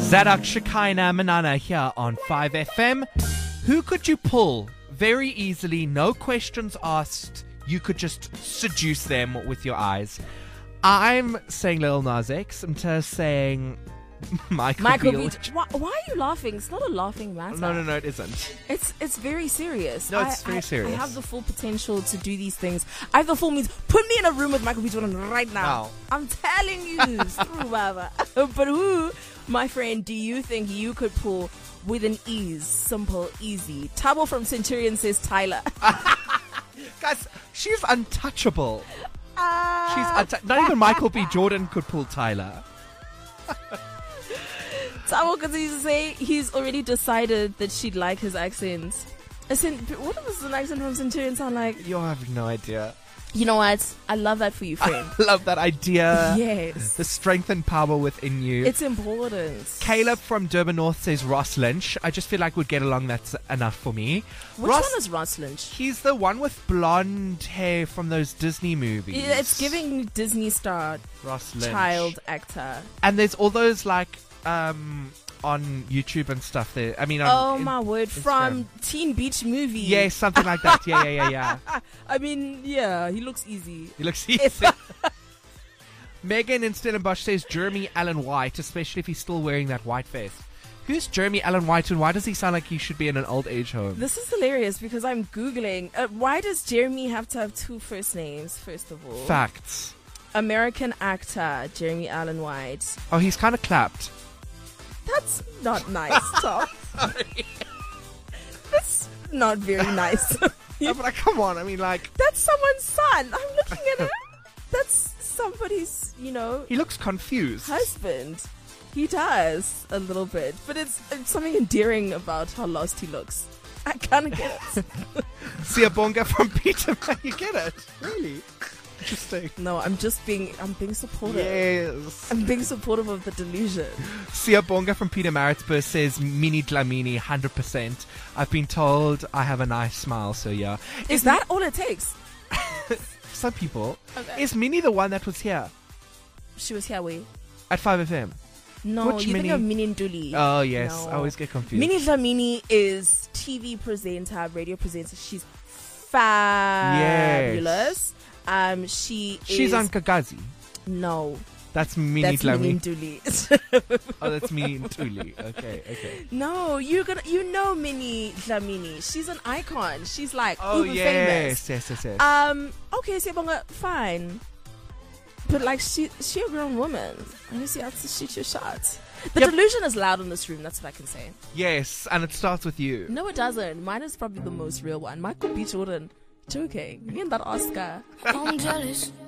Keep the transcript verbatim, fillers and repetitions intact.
Zadok, Shekinah, Manana here on five F M. Who could you pull very easily, no questions asked? You could just seduce them with your eyes. I'm saying Lil Nas X. I'm just saying Michael, Michael Beale. Beach. Why, why are you laughing? It's not a laughing matter. No, no, no, it isn't. It's it's very serious. No, it's I, very I, serious. I have the full potential to do these things. I have the full means. Put me in a room with Michael B. Jordan right now. Now. I'm telling you. Screw Baba. But who, my friend, do you think you could pull with an ease? Simple, easy. Tabo from Centurion says Tyler. Guys, she's untouchable. Uh, She's untu- Not even Michael B. Jordan could pull Tyler. Tabo continues to say he's already decided that she'd like his accent. A cent- what does an accent from Centurion sound like? You have no idea. You know what? I love that for you, friend. I love that idea. Yes. The strength and power within you. It's important. Caleb from Durban North says Ross Lynch. I just feel like we'd get along. That's enough for me. Which Ross, one is Ross Lynch? He's the one with blonde hair from those Disney movies. Yeah, it's giving Disney star Ross Lynch. child actor. And there's all those like um on YouTube and stuff there. I mean, on Oh in- my word! Instagram. From Teen Beach Movie. Yeah, something like that. Yeah, yeah, yeah, yeah. I mean, yeah, he looks easy. He looks easy. Megan in Stellenbosch says Jeremy Allen White, especially if he's still wearing that white face. Who's Jeremy Allen White and why does he sound like he should be in an old age home? This is hilarious because I'm Googling. Uh, why does Jeremy have to have two first names, first of all? Facts. American actor, Jeremy Allen White. Oh, he's kind of clapped. That's not nice, Tom. That's not very nice. Yeah, but like, come on. I mean, like, That's someone's son. I'm looking at him. That's somebody's, you know, he looks confused. husband. He does a little bit, but it's, it's something endearing about how lost he looks. I kind of get it. Siyabonga from Peter. You get it? Really? Interesting. No, I'm just being, I'm being supportive. Yes. I'm being supportive of the delusion. Siyabonga from Peter Maritzburg says Mini Dlamini, one hundred percent. I've been told I have a nice smile, so yeah. Is that all it takes? Some people. Okay. Is Minnie the one that was here She was here, we. at five F M? No, Which you Minnie? think of Minnie Nduli. Oh, yes. No. I always get confused. Minnie Dlamini is T V presenter, radio presenter. She's fabulous. Um, she She's is, on Kagazi. No, That's Minnie that's Minnie Dlamini. Nduli. Oh, that's Minnie Ntuli. Okay, okay. No, you're gonna, you know Minnie Dlamini. She's an icon. She's like Oh, uber yes. famous. Yes, yes, yes. Um, okay, Siyabonga, fine. But like she, she a grown woman. I guess you have to shoot your shots. The Yep. delusion is loud in this room. That's what I can say. Yes, and it starts with you. No, it doesn't. Mine is probably the most real one. Michael B. Jordan, joking. Me and that Oscar. I'm jealous.